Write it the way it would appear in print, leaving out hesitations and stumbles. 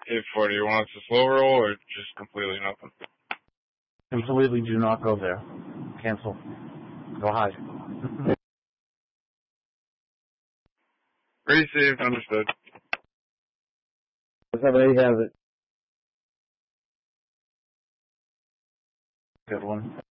If what do you want us to slow roll or just completely nothing? Completely do not go there. Cancel. Go high. Received, understood. Somebody has it. Good one.